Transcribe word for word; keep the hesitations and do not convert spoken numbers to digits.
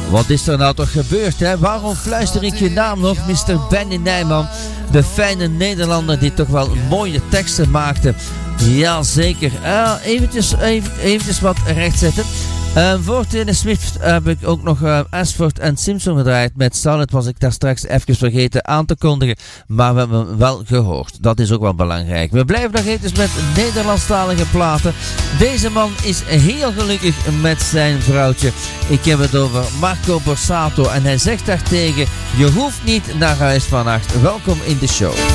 Wat is er nou toch gebeurd, hè? Waarom fluister ik je naam nog? mister Benny Nijman, de fijne Nederlander die toch wel mooie teksten maakte. Jazeker. Uh, eventjes, even, eventjes wat rechtzetten. Uh, voor Taylor Swift heb ik ook nog uh, Ashford en Simpson gedraaid. Met Starlet was ik daar straks even vergeten aan te kondigen. Maar we hebben hem wel gehoord. Dat is ook wel belangrijk. We blijven nog eventjes met Nederlandstalige platen. Deze man is heel gelukkig met zijn vrouwtje. Ik heb het over Marco Borsato. En hij zegt daartegen: je hoeft niet naar huis vannacht. Welkom in de show.